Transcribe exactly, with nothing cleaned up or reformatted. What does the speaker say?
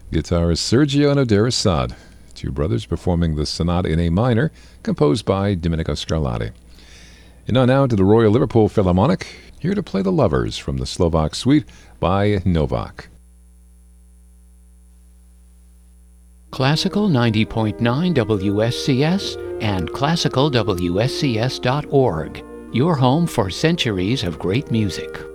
Guitarist Sergio Noderis Sade. Two brothers performing the Sonata in A minor, composed by Domenico Scarlatti. And now, now to the Royal Liverpool Philharmonic, here to play The Lovers from the Slovak Suite by Novak. Classical ninety point nine W S C S and classical W S C S dot org, your home for centuries of great music.